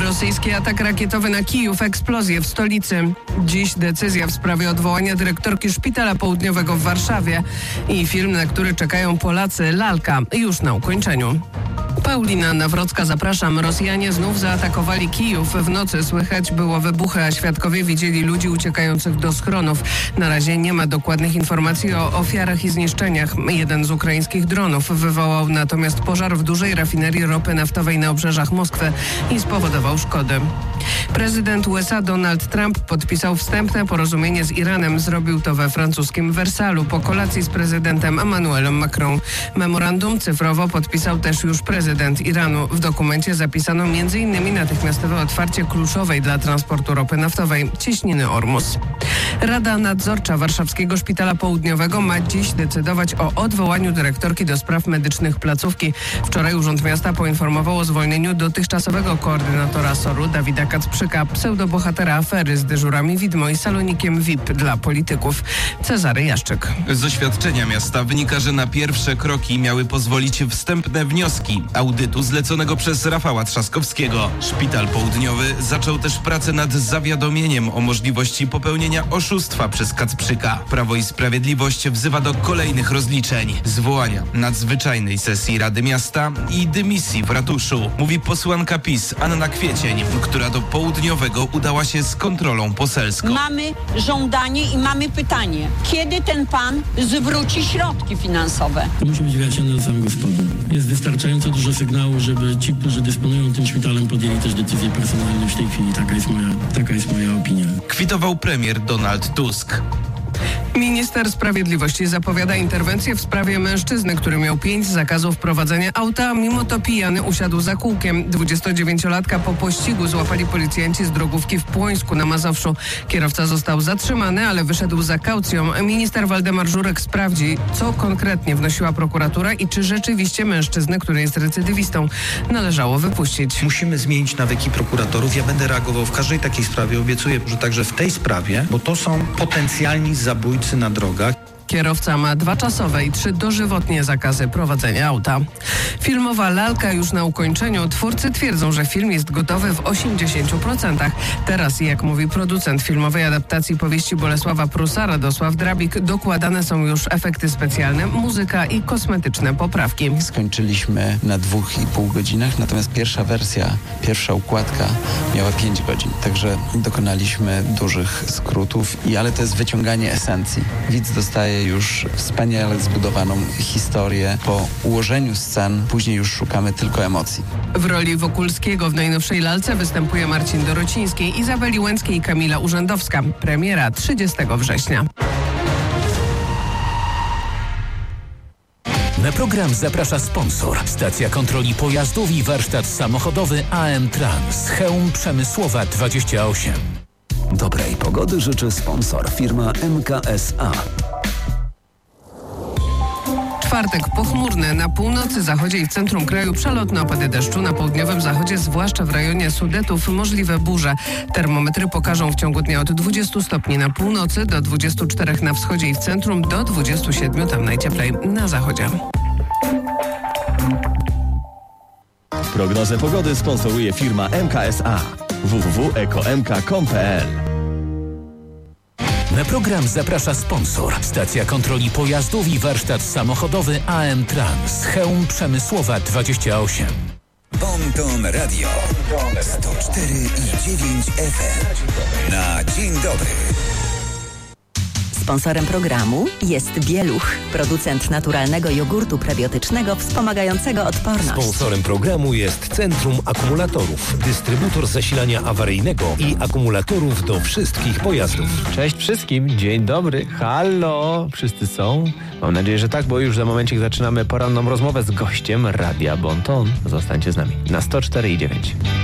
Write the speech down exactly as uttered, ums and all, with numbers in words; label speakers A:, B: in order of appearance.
A: Rosyjski atak rakietowy na Kijów, eksplozje w stolicy. Dziś decyzja w sprawie odwołania dyrektorki Szpitala Południowego w Warszawie i film, na który czekają Polacy, Lalka, już na ukończeniu. Paulina Nawrocka, zapraszam. Rosjanie znów zaatakowali Kijów. W nocy słychać było wybuchy, a świadkowie widzieli ludzi uciekających do schronów. Na razie nie ma dokładnych informacji o ofiarach i zniszczeniach. Jeden z ukraińskich dronów wywołał natomiast pożar w dużej rafinerii ropy naftowej na obrzeżach Moskwy i spowodował szkody. Prezydent U S A Donald Trump podpisał wstępne porozumienie z Iranem. Zrobił to we francuskim Wersalu po kolacji z prezydentem Emmanuelem Macron. Memorandum cyfrowo podpisał też już prezydent Iranu. W dokumencie zapisano między innymi natychmiastowe otwarcie kluczowej dla transportu ropy naftowej cieśniny Ormus. Rada Nadzorcza Warszawskiego Szpitala Południowego ma dziś decydować o odwołaniu dyrektorki do spraw medycznych placówki. Wczoraj Urząd Miasta poinformował o zwolnieniu dotychczasowego koordynatora S O R-u Dawida Kacprzyka, pseudobohatera afery z dyżurami widmo i salonikiem V I P dla polityków. Cezary Jaszczyk.
B: Z oświadczenia miasta wynika, że na pierwsze kroki miały pozwolić wstępne wnioski audytu zleconego przez Rafała Trzaskowskiego. Szpital Południowy zaczął też pracę nad zawiadomieniem o możliwości popełnienia oszustwa przez Kacprzyka. Prawo i Sprawiedliwość wzywa do kolejnych rozliczeń, zwołania nadzwyczajnej sesji Rady Miasta i dymisji w ratuszu, mówi posłanka PiS Anna Kwiecień, która do Południowego udała się z kontrolą poselską.
C: Mamy żądanie i mamy pytanie, kiedy ten pan zwróci środki finansowe?
D: To musi być wyjaśnione do samego spodu. Jest wystarczająco dużo sygnału, żeby ci, którzy dysponują tym szpitalem, podjęli też decyzje personalne w tej chwili. Taka jest moja, taka jest moja opinia.
B: Kwitował premier Donald Tusk.
A: Minister Sprawiedliwości zapowiada interwencję w sprawie mężczyzny, który miał pięć zakazów prowadzenia auta, a mimo to pijany usiadł za kółkiem. dwudziestodziewięciolatka po pościgu złapali policjanci z drogówki w Płońsku na Mazowszu. Kierowca został zatrzymany, ale wyszedł za kaucją. Minister Waldemar Żurek sprawdzi, co konkretnie wnosiła prokuratura i czy rzeczywiście mężczyznę, który jest recydywistą, należało wypuścić.
E: Musimy zmienić nawyki prokuratorów. Ja będę reagował w każdej takiej sprawie. Obiecuję, że także w tej sprawie, bo to są potencjalni zabójcy na drogach.
A: Kierowca ma dwa czasowe i trzy dożywotnie zakazy prowadzenia auta. Filmowa Lalka już na ukończeniu. Twórcy twierdzą, że film jest gotowy w osiemdziesięciu procentach. Teraz, jak mówi producent filmowej adaptacji powieści Bolesława Prusa, Radosław Drabik, dokładane są już efekty specjalne, muzyka i kosmetyczne poprawki.
F: Skończyliśmy na dwóch i pół godzinach, natomiast pierwsza wersja, pierwsza układka miała pięć godzin. Także dokonaliśmy dużych skrótów, i ale to jest wyciąganie esencji. Widz dostaje już wspaniale zbudowaną historię. Po ułożeniu scen później już szukamy tylko emocji.
A: W roli Wokulskiego w najnowszej Lalce występuje Marcin Dorociński, Izabeli Łęckiej i Kamila Urzędowska. Premiera trzydziestego września.
G: Na program zaprasza sponsor. Stacja kontroli pojazdów i warsztat samochodowy A M Trans. Chełm Przemysłowa dwadzieścia osiem.
H: Dobrej pogody życzy sponsor, firma M K S A.
A: Czwartek pochmurny. Na północy, zachodzie i w centrum kraju przelotne opady deszczu. Na południowym zachodzie, zwłaszcza w rejonie Sudetów, możliwe burze. Termometry pokażą w ciągu dnia od dwudziestu stopni na północy do dwudziestu czterech na wschodzie i w centrum, do dwudziestu siedmiu tam najcieplej na zachodzie.
I: Prognozę pogody sponsoruje firma M K S A. w w w kropka eko m k kropka com kropka p l.
G: Na program zaprasza sponsor. Stacja kontroli pojazdów i warsztat samochodowy A M Trans. Chełm Przemysłowa dwadzieścia osiem.
J: Bonton Radio sto cztery i dziewięć F M. Na dzień dobry.
K: Sponsorem programu jest Bieluch, producent naturalnego jogurtu prebiotycznego wspomagającego odporność.
L: Sponsorem programu jest Centrum Akumulatorów, dystrybutor zasilania awaryjnego i akumulatorów do wszystkich pojazdów.
M: Cześć wszystkim, dzień dobry, halo, wszyscy są? Mam nadzieję, że tak, bo już za momencik zaczynamy poranną rozmowę z gościem Radia Bonton. Zostańcie z nami na sto cztery i dziewięć.